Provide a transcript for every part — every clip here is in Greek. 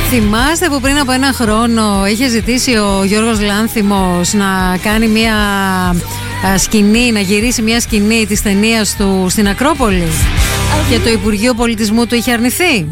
Θυμάστε που πριν από ένα χρόνο είχε ζητήσει ο Γιώργος Λάνθιμος να κάνει μια σκηνή, να γυρίσει μια σκηνή της ταινίας του στην Ακρόπολη και το Υπουργείο Πολιτισμού του είχε αρνηθεί?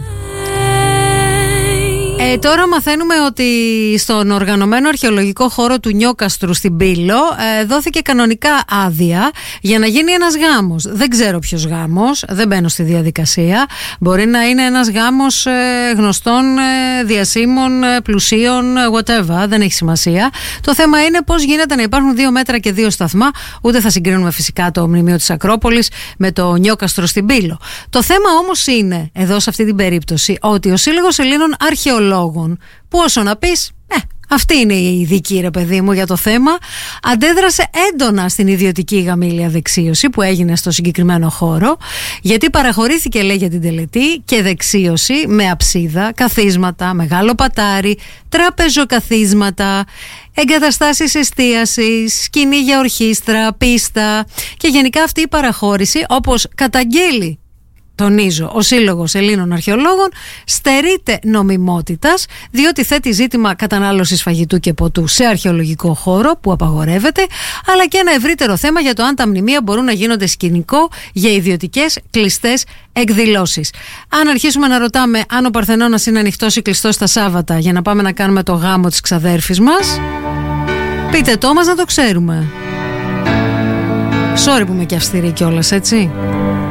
Τώρα μαθαίνουμε ότι στον οργανωμένο αρχαιολογικό χώρο του Νιόκαστρου στην Πύλο δόθηκε κανονικά άδεια για να γίνει ένας γάμος. Δεν ξέρω ποιος γάμος, δεν μπαίνω στη διαδικασία. Μπορεί να είναι ένας γάμος γνωστών διασύμων, πλουσίων, whatever, δεν έχει σημασία. Το θέμα είναι πώς γίνεται να υπάρχουν 2 μέτρα και 2 σταθμά. Ούτε θα συγκρίνουμε φυσικά το μνημείο της Ακρόπολης με το Νιόκαστρο στην Πύλο. Το θέμα όμως είναι, εδώ σε αυτή την περίπτωση, ότι ο Σύλλογος Ελλήνων Αρχαιολόγων, που όσο να πεις, αυτή είναι η ειδική, ρε παιδί μου, για το θέμα, αντέδρασε έντονα στην ιδιωτική γαμήλια δεξίωση που έγινε στο συγκεκριμένο χώρο, γιατί παραχωρήθηκε, λέει, για την τελετή και δεξίωση με αψίδα, καθίσματα, μεγάλο πατάρι, τραπεζοκαθίσματα, εγκαταστάσεις εστίασης, σκηνή για ορχήστρα, πίστα, και γενικά αυτή η παραχώρηση, όπως καταγγέλει, τονίζω, ο Σύλλογος Ελλήνων Αρχαιολόγων, στερείται νομιμότητας, διότι θέτει ζήτημα κατανάλωσης φαγητού και ποτού σε αρχαιολογικό χώρο που απαγορεύεται, αλλά και ένα ευρύτερο θέμα για το αν τα μνημεία μπορούν να γίνονται σκηνικό για ιδιωτικές κλειστές εκδηλώσεις. Αν αρχίσουμε να ρωτάμε αν ο Παρθενώνας είναι ανοιχτός ή κλειστός τα Σάββατα για να πάμε να κάνουμε το γάμο της ξαδέρφης μας, πείτε το μας να το ξέρουμε. Sorry που είμαι και αυστηρή κιόλας, έτσι.